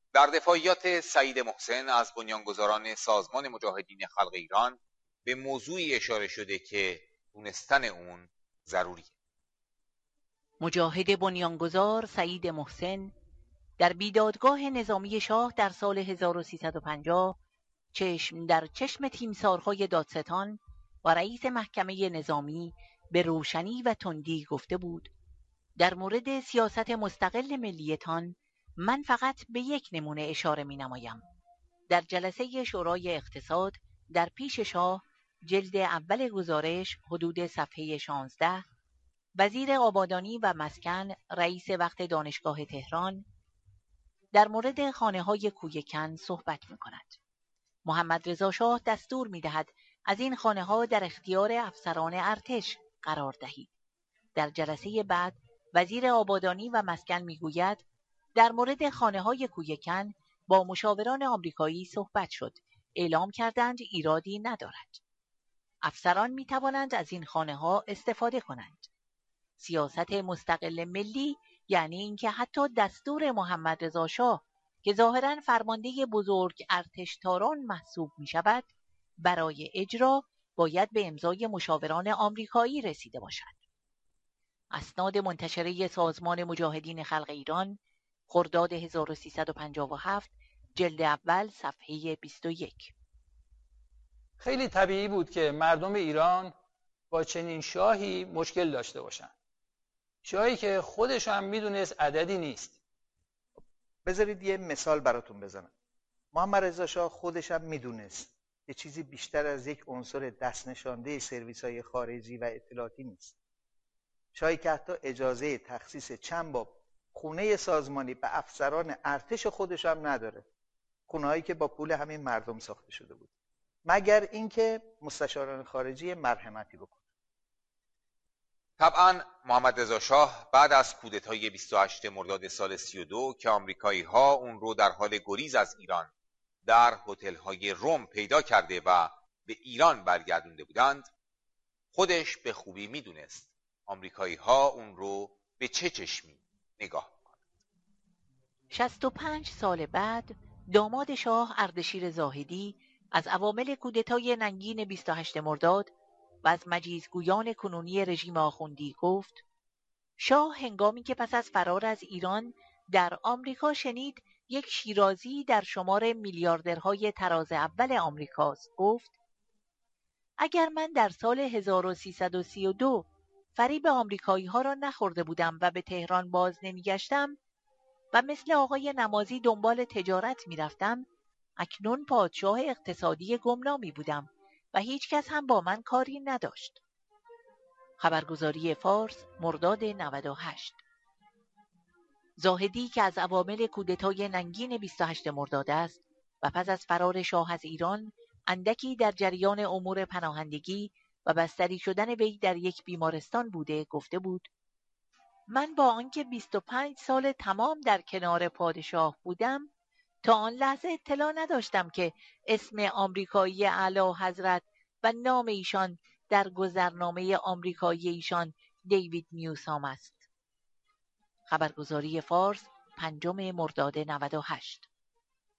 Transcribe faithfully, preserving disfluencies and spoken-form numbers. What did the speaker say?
در دفاعیات سعید محسن از بنیانگذاران سازمان مجاهدین خلق ایران به موضوعی اشاره شده که دونستن اون ضروریه. مجاهد بنیانگذار سعید محسن در بیدادگاه نظامی شاه در سال هزار و سیصد و پنجاه چشم در چشم تیمسارهای دادستان و رئیس محکمه نظامی به روشنی و تندی گفته بود: در مورد سیاست مستقل ملیتان من فقط به یک نمونه اشاره می نمایم. در جلسه شورای اقتصاد در پیش شاه، جلد اول گزارش، حدود صفحه شانزده، وزیر آبادانی و مسکن رئیس وقت دانشگاه تهران در مورد خانه‌های کویکن صحبت می‌کند. محمد رضا شاه دستور می‌دهد از این خانه‌ها در اختیار افسران ارتش قرار دهید. در جلسه بعد وزیر آبادانی و مسکن می‌گوید در مورد خانه‌های کویکن با مشاوران آمریکایی صحبت شد. اعلام کردند ایرادی ندارد. افسران می‌توانند از این خانه‌ها استفاده کنند. سیاست مستقل ملی یعنی اینکه حتی دستور محمد رضا شاه که ظاهراً فرمانده بزرگ ارتشتاران محسوب می شود، برای اجرا باید به امضای مشاوران آمریکایی رسیده باشد. اسناد منتشره سازمان مجاهدین خلق ایران، خرداد هزار و سیصد و پنجاه و هفت، جلد اول، صفحه بیست و یک. خیلی طبیعی بود که مردم ایران با چنین شاهی مشکل داشته باشند. شاهی که خودش هم میدونست عددی نیست. بذارید یه مثال براتون بزنم. محمد رضا شاه خودش هم میدونست که چیزی بیشتر از یک عنصر دست نشانده سرویس‌های خارجی و اطلاعاتی نیست. شاهی که حتی اجازه تخصیص چند باب خونه سازمانی به افسران ارتش خودش هم نداره. خونه‌هایی که با پول همین مردم ساخته شده بود. مگر اینکه مستشاران خارجی مرحمتی بکنه. طبعا محمد رضا شاه بعد از کودتای بیست و هشتم مرداد سال سی و دو که آمریکایی‌ها اون رو در حال گریز از ایران در هتل‌های روم پیدا کرده و به ایران برگردونده بودند، خودش به خوبی میدونست آمریکایی‌ها اون رو به چه چشمی نگاه می‌کنند. شصت و پنج سال بعد داماد شاه اردشیر زاهدی از عوامل کودتای ننگین بیست و هشتم مرداد و از مجیزگویان کنونی رژیم آخوندی گفت: شاه هنگامی که پس از فرار از ایران در آمریکا شنید یک شیرازی در شمار میلیاردرهای تراز اول آمریکاست، گفت: اگر من در سال هزار و سیصد و سی و دو فریب آمریکایی ها را نخورده بودم و به تهران باز نمیگشتم و مثل آقای نمازی دنبال تجارت میرفتم، اکنون پادشاه اقتصادی گمنامی بودم و هیچ کس هم با من کاری نداشت. خبرگزاری فارس، مرداد نود و هشت. زاهدی که از عوامل کودتای ننگین بیست و هشتم مرداد است و پس از فرار شاه از ایران اندکی در جریان امور پناهندگی و بستری شدن وی در یک بیمارستان بوده، گفته بود: من با آنکه بیست و پنج سال تمام در کنار پادشاه بودم، تا آن لحظه اطلاع نداشتم که اسم آمریکایی اعلی حضرت و نام ایشان در گذرنامه آمریکایی ایشان دیوید نیوسام است. خبرگزاری فارس، پنجم مرداد نود و هشت.